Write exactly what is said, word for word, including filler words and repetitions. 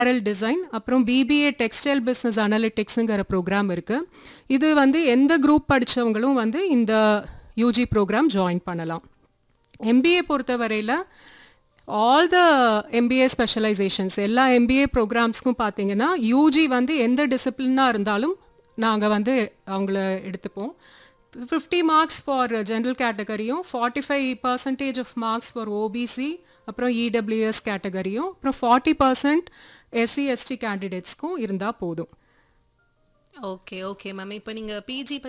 apparel design அப்புறம் BBA textile business அனலிட்டிக்ஸுங்கிற program இருக்குது. இது வந்து எந்த குரூப் படித்தவங்களும் வந்து இந்த யூஜி ப்ரோக்ராம் ஜாயின் பண்ணலாம். எம்பிஏ பொறுத்தவரையில் ஆல் த எம்பிஏ ஸ்பெஷலைசேஷன்ஸ் எல்லா எம்பிஏ ப்ரோக்ராம்ஸ்க்கும் பார்த்தீங்கன்னா யூஜி வந்து எந்த டிசிப்ளினாக இருந்தாலும் நாங்கள் வந்து அவங்கள எடுத்துப்போம். Fifty marks for general கேட்டகரியும் forty five percentage of marks for OBC அப்புறம் இடபிள்யூஎஸ் கேட்டகரியும் அப்புறம் ஃபார்ட்டி பர்சன்ட் எஸ்சி எஸ்டி கேண்டிடேட்ஸ்க்கும் இருந்தால் போதும். Okay okay ma'am. இப்போ நீங்கள் பிஜி